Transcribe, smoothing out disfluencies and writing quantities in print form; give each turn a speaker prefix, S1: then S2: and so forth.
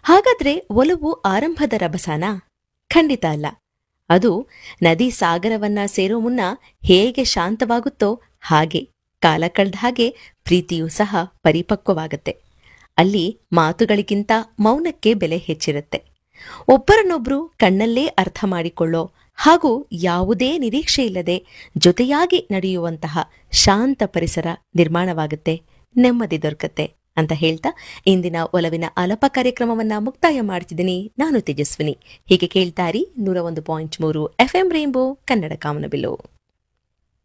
S1: ಹಾಗಾದ್ರೆ ಒಲವು ಆರಂಭದ ರಭಸನ? ಖಂಡಿತ ಅಲ್ಲ. ಅದು ನದಿ ಸಾಗರವನ್ನ ಸೇರೋ ಮುನ್ನ ಹೇಗೆ ಶಾಂತವಾಗುತ್ತೋ ಹಾಗೆ ಕಾಲ ಕಳೆದ ಹಾಗೆ ಪ್ರೀತಿಯೂ ಸಹ ಪರಿಪಕ್ವವಾಗತ್ತೆ. ಅಲ್ಲಿ ಮಾತುಗಳಿಗಿಂತ ಮೌನಕ್ಕೆ ಬೆಲೆ ಹೆಚ್ಚಿರುತ್ತೆ. ಒಬ್ಬರನ್ನೊಬ್ರು ಕಣ್ಣಲ್ಲೇ ಅರ್ಥ ಮಾಡಿಕೊಳ್ಳೋ ಹಾಗೂ ಯಾವುದೇ ನಿರೀಕ್ಷೆ ಇಲ್ಲದೆ ಜೊತೆಯಾಗಿ ನಡೆಯುವಂತಹ ಶಾಂತ ಪರಿಸರ ನಿರ್ಮಾಣವಾಗುತ್ತೆ, ನೆಮ್ಮದಿ ದೊರಕತ್ತೆ ಅಂತ ಹೇಳ್ತಾ ಇಂದಿನ ಒಲವಿನ ಆಲಪ ಕಾರ್ಯಕ್ರಮವನ್ನ ಮುಕ್ತಾಯ ಮಾಡ್ತಿದ್ದೀನಿ. ನಾನು ತೇಜಸ್ವಿನಿ. ಹೀಗೆ ಕೇಳ್ತಾರಿ 101.3 FM ರೇಂಬೋ ಕನ್ನಡ ಕಾಮನಬಿಲ್ಲು.